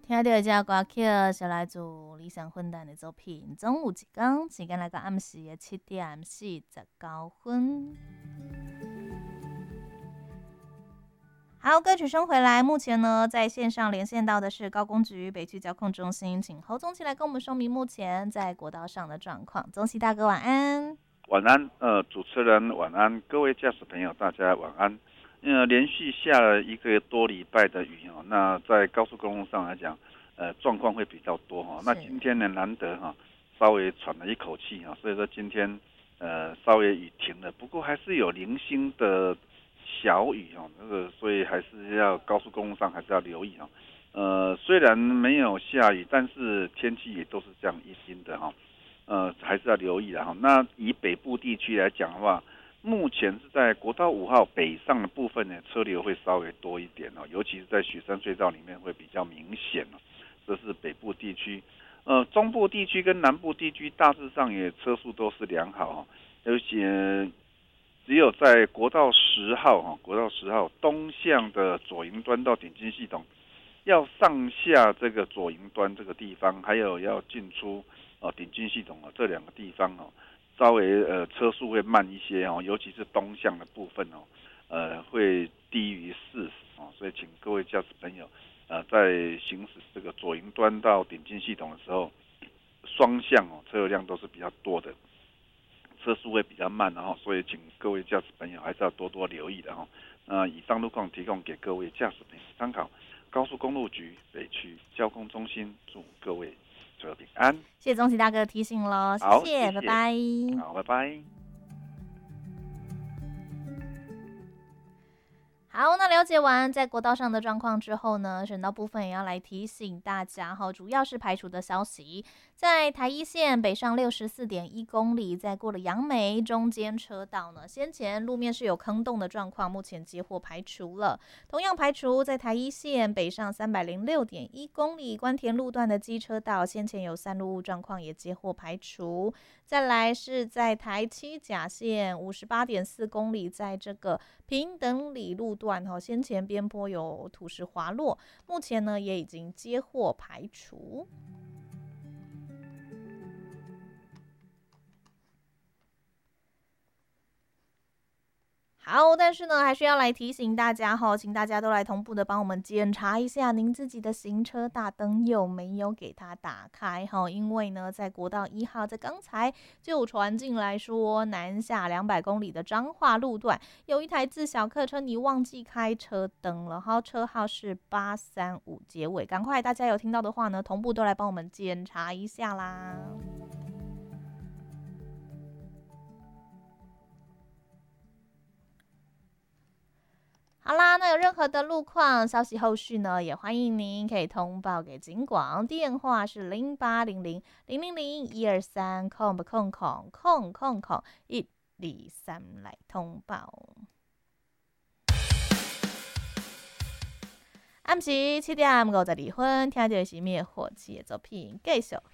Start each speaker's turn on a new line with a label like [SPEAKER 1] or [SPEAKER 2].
[SPEAKER 1] 听到的这歌曲是来自理想混蛋的作品《总有一天》，时间来到暗时的7:49。好，歌曲声回来。目前呢，在线上连线到的是高工局北区交控中心，请侯总起来跟我们说明目前在国道上的状况。总喜大哥晚安。
[SPEAKER 2] 晚安，主持人晚安，各位驾驶朋友大家晚安。连续下了一个多礼拜的雨哦，那在高速公路上来讲，状况会比较多哈。那今天呢，难得哈，稍微喘了一口气哈，所以说今天稍微雨停了，不过还是有零星的小雨哦，所以还是要高速公路上还是要留意哈。虽然没有下雨，但是天气也都是这样阴阴的哈。还是要留意的哈。那以北部地区来讲的话，目前是在国道5号北上的部分呢，车流会稍微多一点哦，尤其是在雪山隧道里面会比较明显哦。这是北部地区，中部地区跟南部地区大致上也车速都是良好哦，而且只有在国道10号东向的左营端到顶金系统，要上下这个左营端这个地方，还有要进出顶金系统这两个地方稍微车速会慢一些尤其是东向的部分会低于40所以请各位驾驶朋友在行驶这个左营端到顶金系统的时候，双向车流量都是比较多的，车速会比较慢所以请各位驾驶朋友还是要多多留意的以上路况提供给各位驾驶朋友参考。高速公路局北区交通中心祝各位车平安。
[SPEAKER 1] 谢谢总喜大哥的提醒喽，谢
[SPEAKER 2] 好，
[SPEAKER 1] 谢，
[SPEAKER 2] 谢谢，
[SPEAKER 1] 拜拜。
[SPEAKER 2] 好，拜拜。
[SPEAKER 1] 好，那了解完在国道上的状况之后呢，省道部分也要来提醒大家主要是排除的消息，在台一线北上64.1公里，在过了杨梅中间车道呢，先前路面是有坑洞的状况，目前接获排除了。同样排除在台一线北上306.1公里，关田路段的机车道，先前有散路物状况也接获排除。再来是在台七甲线58.4公里，在这个平等里路段先前边坡有土石滑落，目前呢也已经接获排除。好，但是呢，还是要来提醒大家请大家都来同步的帮我们检查一下您自己的行车大灯有没有给它打开因为呢，在国道1号，在刚才就有传进来说，南下200公里的彰化路段，有一台自小客车你忘记开车灯了，车号是835结尾，赶快大家有听到的话呢，同步都来帮我们检查一下啦。好啦，那有任何的路况消息后续呢，也欢迎您可以通报给警广，电话是0800-000-123-123来通报。暗时7:52分，听到的是灭火器的作品，继续